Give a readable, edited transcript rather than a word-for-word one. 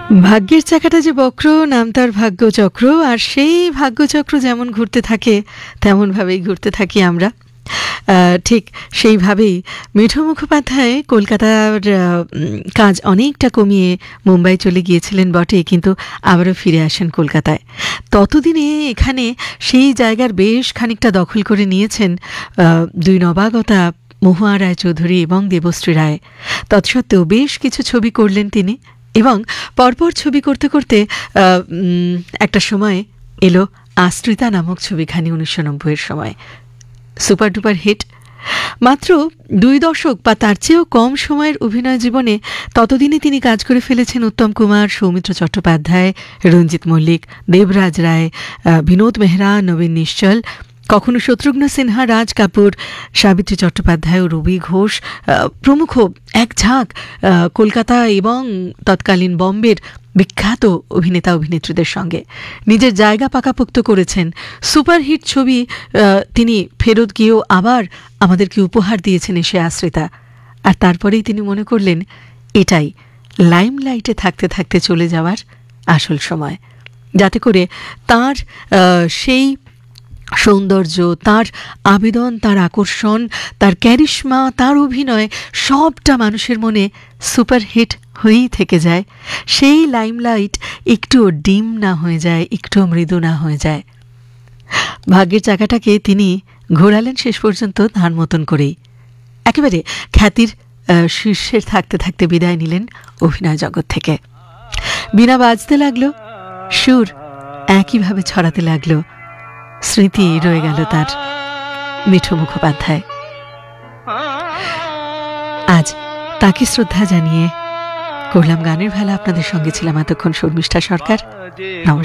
ভাগ্যের চাকাটা যে বক্র, নাম তার ভাগ্যচক্র। আর সেই ভাগ্যচক্র যেমন ঘুরতে থাকে তেমনভাবেই ঘুরতে থাকি আমরা। ঠিক সেইভাবেই মিঠু মুখোপাধ্যায় কলকাতার কাজ অনেকটা কমিয়ে মুম্বাই চলে গিয়েছিলেন বটে, কিন্তু আবারও ফিরে আসেন কলকাতায়। ততদিনে এখানে সেই জায়গার বেশ খানিকটা দখল করে নিয়েছেন দুই নবাগতা মহুয়া রায়চৌধুরী এবং দেবশ্রী রায়। তৎসত্ত্বেও বেশ কিছু ছবি করলেন তিনি, এবং পরপর ছবি করতে করতে একটা সময় এলো আশ্রিতা নামক ছবিখানি 1990-এর সময়। Super duper hit. মাত্র 2 দশক বা তার চেয়েও কম সময়ের অভিনয় জীবনে ততদিনে তিনি কাজ করে ফেলেছেন উত্তম কুমার, সৌমিত্র চট্টোপাধ্যায়, রঞ্জিত মল্লিক, দেবরাজ রায়, বিনোদ মেহরা, নবীন নিশ্চল, কখনো শত্রুঘ্ন সিনহা, রাজ কাপুর, সাবিত্রী চট্টোপাধ্যায় ও রবি ঘোষ প্রমুখ এক ঝাঁক কলকাতা এবং তৎকালীন বম্বের বিখ্যাত অভিনেতা অভিনেত্রীদের সঙ্গে নিজের জায়গা পাকাপোক্ত করেছেন। সুপারহিট ছবি তিনি ফেরত গিয়েও আবার আমাদেরকে উপহার দিয়েছেন এসে আশ্রিতা। আর তারপরেই তিনি মনে করলেন এটাই লাইমলাইটে থাকতে থাকতে চলে যাওয়ার আসল সময়, যাতে করে তার সেই সৌন্দর্য, তার আবেদন, তার আকর্ষণ, তার ক্যারিশমা, তার অভিনয় সবটা মানুষের মনে সুপারহিট হয়েই থেকে যায়। সেই লাইমলাইট একটুও ডিম না হয়ে যায়, একটুও মৃদু না হয়ে যায়। ভাগ্যের চাকাটাকে তিনি ঘোরালেন শেষ পর্যন্ত তার মতন করেই। একেবারে খ্যাতির শীর্ষে থাকতে থাকতে বিদায় নিলেন অভিনয় জগৎ থেকে। বীণা বাজতে লাগলো, সুর একইভাবে ছড়াতে লাগলো, স্মৃতি রয়ে গেল তার মিঠু মুখোপাধ্যায়। আজ তাকে শ্রদ্ধা জানিয়ে করলাম গানের ভেলা। আপনাদের সঙ্গে ছিলাম এতক্ষণ শর্মিষ্ঠা সরকার। নমস্কার।